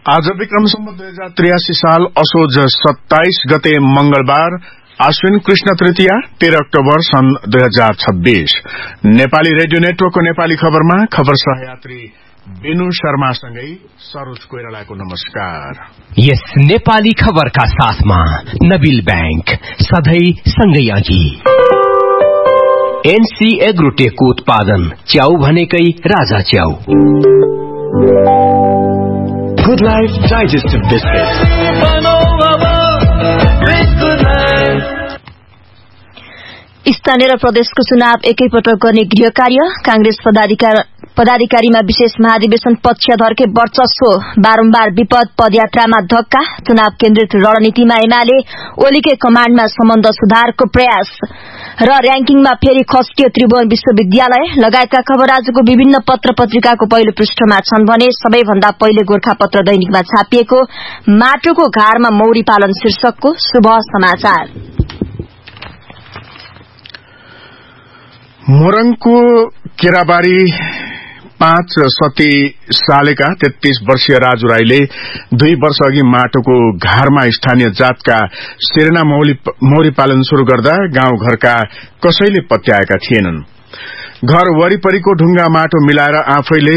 आज विक्रम सम्वत 2083 साल असोज 27 गते मंगलबार आश्विन कृष्ण तृतीया 13 अक्टोबर सन् 2026 नेपाली रेडियो नेटवर्कको नेपाली खबरमा खबर सहयात्री बेनु शर्मासँगै सरोज कोइरालाको नमस्कार। यस नेपाली खबरका साथमा नबिल बैंक सधैं सँगै अघि। एनसी एग्रोटेकको उत्पादन च्याउ भनेकै राजा च्याउ। Good Life Digestive Biscuits. स्थानीय र प्रदेशको चुनाव एकैपटक गर्ने गृह कार्य। कांग्रेस पदाधिकारीमा विशेष महाधिवेशन पक्षधरकै वर्चस्व, बारम्बार विपद, पदयात्रामा धक्का, चुनाव केन्द्रित रणनीतिमा एमाले, ओलीकै कमाण्डमा सम्बन्ध सुधारको प्रयास र र्याङ्किङमा फेरि खस्कियो त्रिभुवन विश्वविद्यालय लगायतका खबर आजको विभिन्न पत्र पत्रिकाको पहिलो पृष्ठमा छन् भने सबैभन्दा पहिले गोरखापत्र दैनिकमा छापिएको माटोको घारमा मौरी पालन शीर्षकको शुभ समाचार। मोरङको केराबारी 5 सती सालेका 33 वर्षीय राजु राईले 2 वर्ष अघि माटोको घारमा स्थानीय जातका सेरेना मौरी पालन शुरू गर्दा गाउँघरका कसैले पत्याएका थिएनन्। घर वरिपरिको ढुंगा माटो मिलाएर आफैले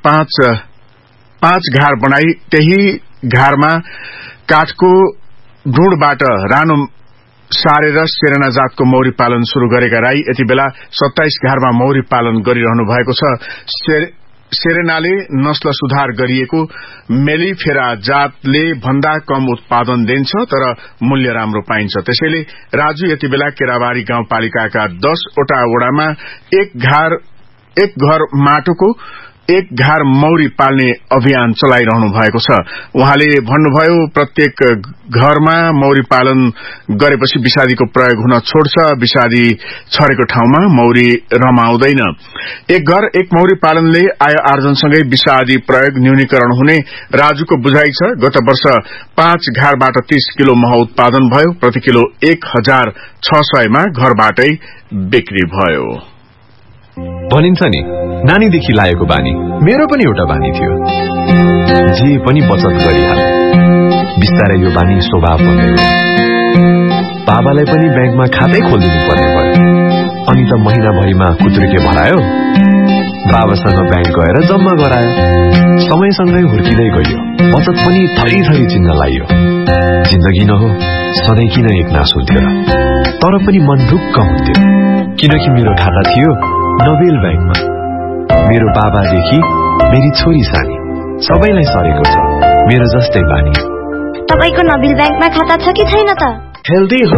4-5 घार बनाई त्यही घारमा काठको ढुँडबाट रानो सारेर सेरेना जातको मौरी पालन शुरू गरेका राई यति बेला 27 घारमा मौरी पालन गरिरहनु भएको छ। सेरेनाले नस्ल सुधार गरिएको मेलिफेरा जातले भन्दा कम उत्पादन दिन्छ तर मूल्य राम्रो पाइन्छ। त्यसैले राजु यति बेला केराबारी गाउँपालिकाका 10 वटा वडामा एक घर माटोको 1 घार मौरी पाल्ने अभियान चलाइरहनु भएको छ। उहाँले भन्नुभयो प्रत्येक घरमा मौरी पालन गरेपछि विषादीको प्रयोग हुन छोड्छ। विषादी छरेको ठाउँमा मौरी रमाउँदैन। 1 घर 1 मौरी पालनले आय आर्जनसँगै विषादी प्रयोग न्यूनीकरण हुने राजुको बुझाइ छ। गत वर्ष 5 घारबाट 30 किलो मह उत्पादन भयो। प्रति किलो 1600 मा घरबाटै बिक्री भयो। भनिन्छ नि नानीदेखि लागेको बानी, मेरो पनि एउटा बानी थियो। जे पनि बचत गरिहाले। बिस्तारै यो बानी स्वभाव बन्यो। बाबालाई पनि ब्याङ्कमा खातै खोलिदिनु पर्ने भयो। अनि त महिनाभरिमा कुत्रुके भरायो। बाबासँग ब्याङ्क गएर जम्मा गरायो। समयसँगै हुर्किँदै गयो। बचत पनि थरी चिन्न लाग्यो। जिन्दगी न हो सधैँ किन एकनास हुन्थ्यो र? तर पनि मन ढुक्क हुन्थ्यो किनकि मेरो खाता थियो नबिल ब्याङ्कमा। मेरो बाबादेखि मेरी छोरी सानी सबैलाई सरेको छ मेरो जस्तै बानी। तपाईको नबिल ब्याङ्कमा खाता छ कि छैन त? हेल्दी